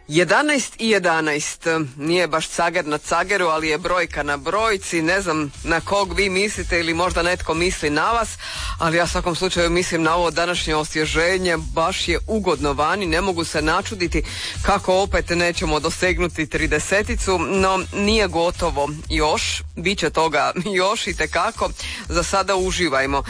11:11, nije baš cager na cageru, ali je brojka na brojci. Ne znam na kog vi mislite ili možda netko misli na vas, ali ja u svakom slučaju mislim na ovo današnje osvježenje. Baš je ugodno vani, ne mogu se načuditi kako opet nećemo dosegnuti 30-icu, no nije gotovo još, bit će toga još i tekako. Za sada uživajmo.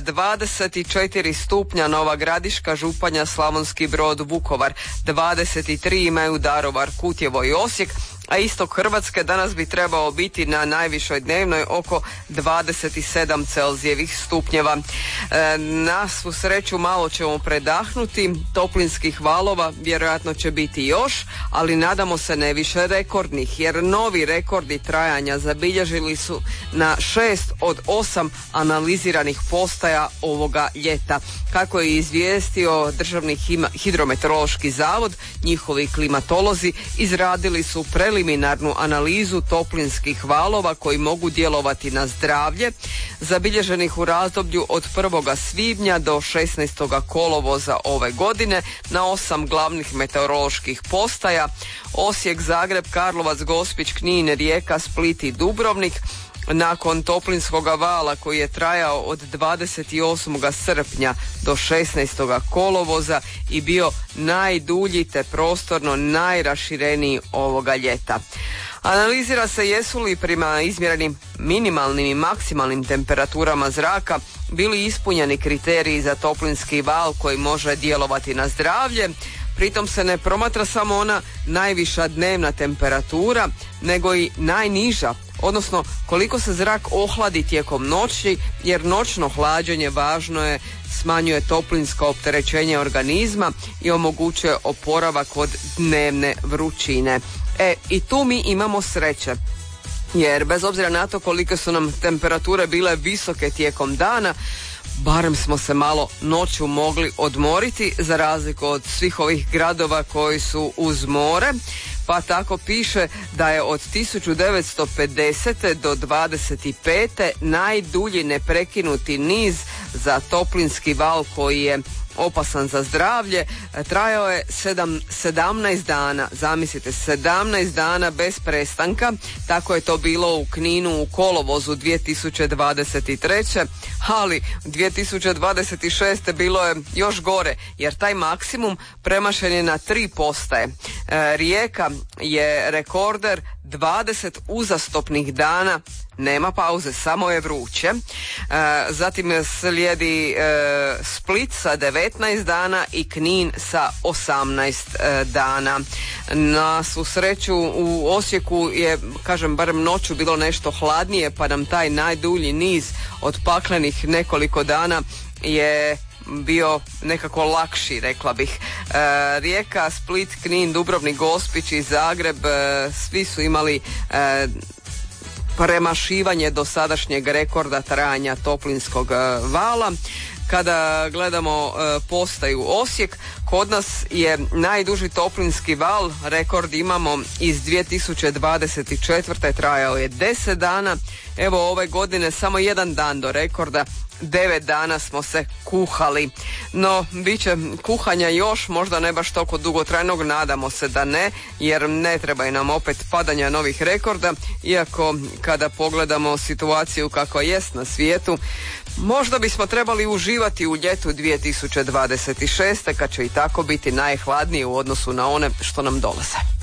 24 stupnja Nova Gradiška, Županja, Slavonski Brod, Vukovar. 23 imaju Daruvar, Kutjevo i Osijek, a istok Hrvatske danas bi trebao biti na najvišoj dnevnoj oko 27 Celzijevih stupnjeva. Na svu sreću malo ćemo predahnuti, toplinskih valova vjerojatno će biti još, ali nadamo se ne više rekordnih, jer novi rekordi trajanja zabilježili su na 6 od 8 analiziranih postaja ovoga ljeta. Kako je izvijestio Državni hidrometeorološki zavod, njihovi klimatolozi izradili su preliminarnu analizu toplinskih valova koji mogu djelovati na zdravlje, zabilježenih u razdoblju od 1. svibnja do 16. kolovoza ove godine na 8 glavnih meteoroloških postaja: Osijek, Zagreb, Karlovac, Gospić, Knin, Rijeka, Split i Dubrovnik. Nakon toplinskog vala koji je trajao od 28. srpnja do 16. kolovoza i bio najdulji te prostorno najrašireniji ovoga ljeta. Analizira se jesu li prema izmjerenim minimalnim i maksimalnim temperaturama zraka bili ispunjeni kriteriji za toplinski val koji može djelovati na zdravlje. Pritom se ne promatra samo ona najviša dnevna temperatura, nego i najniža, odnosno koliko se zrak ohladi tijekom noći, jer noćno hlađenje važno je, smanjuje toplinsko opterećenje organizma i omogućuje oporavak od dnevne vrućine. I tu mi imamo sreće, jer bez obzira na to kolike su nam temperature bile visoke tijekom dana, barem smo se malo noću mogli odmoriti, za razliku od svih ovih gradova koji su uz more. Pa tako piše da je od 1950. do 25. najdulji neprekinuti niz za toplinski val koji je opasan za zdravlje trajao je 17 dana, zamislite, 17 dana bez prestanka. Tako je to bilo u Kninu u kolovozu 2023. Ali 2026. bilo je još gore, jer taj maksimum premašen je na 3 postaje. Rijeka je rekorder, 20 uzastopnih dana, nema pauze, samo je vruće. Zatim slijedi Split sa 19 dana i Knin sa 18 dana. Na svu sreću u Osijeku je, kažem, barem noću bilo nešto hladnije, pa nam taj najdulji niz od paklenih nekoliko dana je bio nekako lakši, rekla bih. Rijeka, Split, Knin, Dubrovnik, Gospić i Zagreb, svi su imali premašivanje dosadašnjeg rekorda trajanja toplinskog vala. Kada gledamo postaju Osijek, kod nas je najduži toplinski val, rekord imamo iz 2024. trajao je 10 dana. Evo ove godine samo jedan dan do rekorda, 9 dana smo se kuhali. No, bit će kuhanja još, možda ne baš toliko dugotrajnog, nadamo se da ne, jer ne trebaju nam opet padanja novih rekorda, iako kada pogledamo situaciju kakva jest na svijetu, možda bismo trebali uživati u ljetu 2026. kad će i tako biti najhladnije u odnosu na one što nam dolaze.